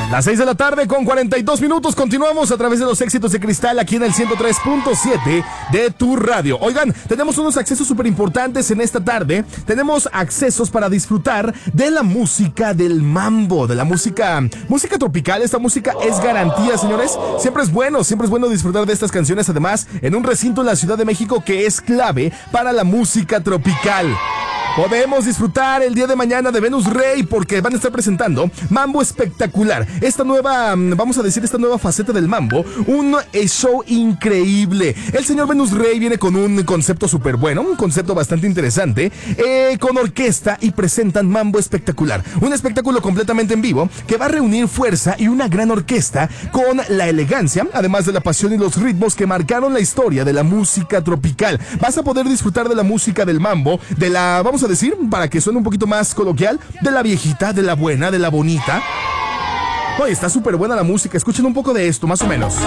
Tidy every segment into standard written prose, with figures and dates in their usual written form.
Las 6 de la tarde con 42 minutos. Continuamos a través de los éxitos de Cristal aquí en el 103.7 de tu radio. Oigan, tenemos unos accesos súper importantes en esta tarde. Tenemos accesos para disfrutar de la música del mambo, de la música tropical. Esta música es garantía, señores. Siempre es bueno disfrutar de estas canciones. Además, en un recinto en la Ciudad de México que es clave para la música tropical. Podemos disfrutar el día de mañana de Venus Rey porque van a estar presentando Mambo Espectacular. Esta nueva faceta del mambo, un show increíble. El señor Venus Rey viene con un concepto súper bueno, un concepto bastante interesante, con orquesta, y presentan Mambo Espectacular. Un espectáculo completamente en vivo que va a reunir fuerza y una gran orquesta con la elegancia, además de la pasión y los ritmos que marcaron la historia de la música tropical. Vas a poder disfrutar de la música del mambo, de la, vamos a decir, para que suene un poquito más coloquial, de la viejita, de la buena, de la bonita. Oye, está súper buena la música. Escuchen un poco de esto, más o menos.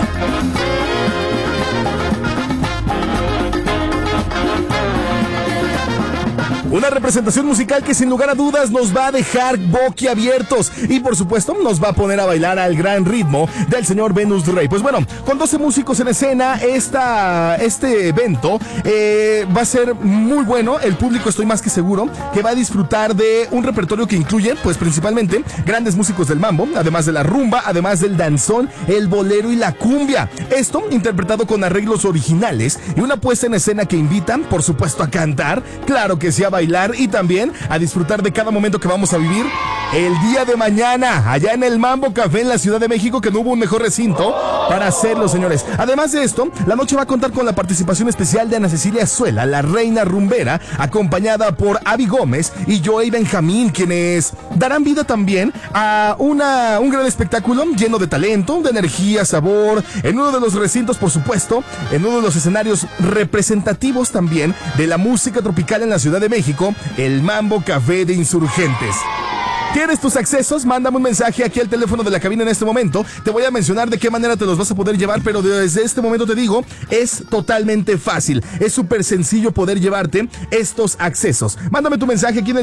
Una representación musical que sin lugar a dudas nos va a dejar boquiabiertos y por supuesto nos va a poner a bailar al gran ritmo del señor Venus Rey. Pues bueno, con 12 músicos en escena, este evento va a ser muy bueno. El público, estoy más que seguro, que va a disfrutar de un repertorio que incluye, pues principalmente, grandes músicos del mambo, además de la rumba, además del danzón, el bolero y la cumbia. Esto interpretado con arreglos originales y una puesta en escena que invitan, por supuesto, a cantar, claro que sí, a bailar y también a disfrutar de cada momento que vamos a vivir el día de mañana, allá en el Mambo Café en la Ciudad de México, que no hubo un mejor recinto para hacerlo, señores. Además de esto, la noche va a contar con la participación especial de Ana Cecilia Zuela, la reina rumbera, acompañada por Abby Gómez y Joey Benjamín, quienes darán vida también a un gran espectáculo lleno de talento, de energía, sabor, en uno de los recintos, por supuesto, en uno de los escenarios representativos también de la música tropical en la Ciudad de México, el Mambo Café de Insurgentes. ¿Tienes tus accesos? Mándame un mensaje aquí al teléfono de la cabina en este momento. Te voy a mencionar de qué manera te los vas a poder llevar, pero desde este momento te digo, es totalmente fácil. Es súper sencillo poder llevarte estos accesos. Mándame tu mensaje aquí en el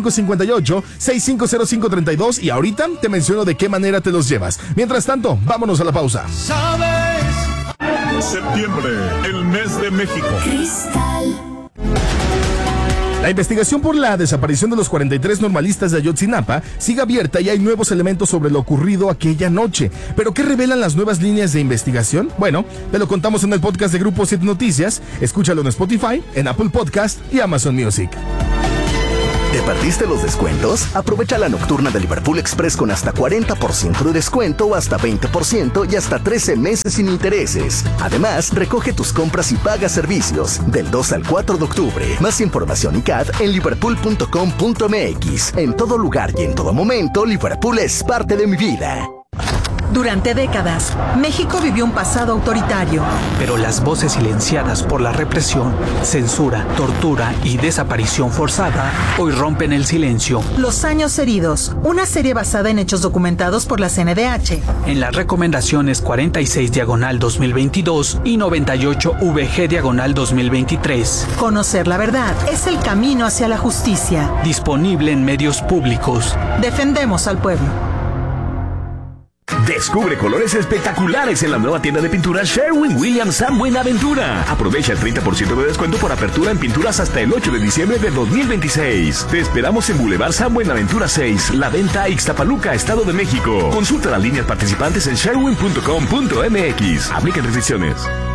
5558-650532 y ahorita te menciono de qué manera te los llevas. Mientras tanto, vámonos a la pausa. ¿Sabes? Septiembre, el mes de México. Cristal. La investigación por la desaparición de los 43 normalistas de Ayotzinapa sigue abierta y hay nuevos elementos sobre lo ocurrido aquella noche. ¿Pero qué revelan las nuevas líneas de investigación? Bueno, te lo contamos en el podcast de Grupo 7 Noticias. Escúchalo en Spotify, en Apple Podcast y Amazon Music. ¿Te perdiste los descuentos? Aprovecha la nocturna de Liverpool Express con hasta 40% de descuento o hasta 20% y hasta 13 meses sin intereses. Además, recoge tus compras y paga servicios del 2 al 4 de octubre. Más información y CAD en liverpool.com.mx. En todo lugar y en todo momento, Liverpool es parte de mi vida. Durante décadas, México vivió un pasado autoritario. Pero las voces silenciadas por la represión, censura, tortura y desaparición forzada hoy rompen el silencio. Los años heridos, una serie basada en hechos documentados por la CNDH. En las recomendaciones 46/2022 y 98/VG/2023. Conocer la verdad es el camino hacia la justicia. Disponible en medios públicos. Defendemos al pueblo. Descubre colores espectaculares en la nueva tienda de pintura Sherwin-Williams San Buenaventura. Aprovecha el 30% de descuento por apertura en pinturas hasta el 8 de diciembre de 2026. Te esperamos en Boulevard San Buenaventura 6, La Venta, Ixtapaluca, Estado de México. Consulta las líneas participantes en sherwin.com.mx. Aplica restricciones.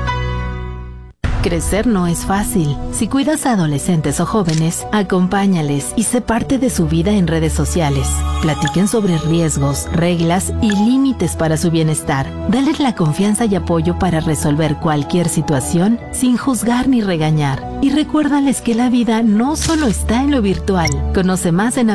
Crecer no es fácil. Si cuidas a adolescentes o jóvenes, acompáñales y sé parte de su vida en redes sociales. Platiquen sobre riesgos, reglas y límites para su bienestar. Dales la confianza y apoyo para resolver cualquier situación sin juzgar ni regañar. Y recuérdales que la vida no solo está en lo virtual. Conoce más en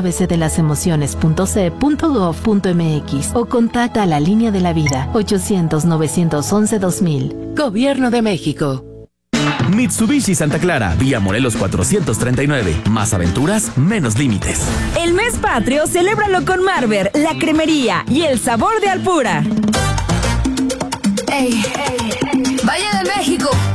abcdelasemociones.ce.gov.mx o contacta a la Línea de la Vida 800-911-2000. Gobierno de México. Mitsubishi Santa Clara, vía Morelos 439. Más aventuras, menos límites. El mes patrio, celébralo con Marber, la cremería y el sabor de Alpura. Valle de México,